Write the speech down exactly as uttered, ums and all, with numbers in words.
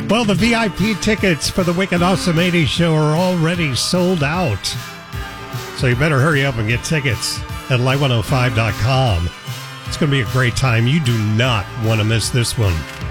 Well, the V I P tickets for the Wicked Awesome eighties show are already sold out. So you better hurry up and get tickets at light one oh five dot com. It's going to be a great time. You do not want to miss this one.